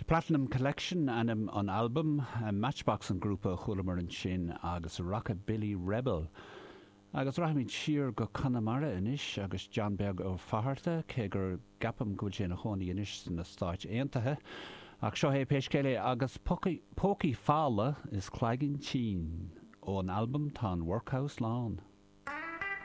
Platinum Collection anam an album Matchbox an grúpa chulamar an sin agus Rockabilly Rebel. Agus raithmid siar go Connemara inis agus John Berg ó Faharta cé gur gapam go sin a chónaí inis na Stáit Aontaithe ach seo é péiscéile agus Pócaí Fála is Claigeann Tín ó an album tá Workhouse Lawn.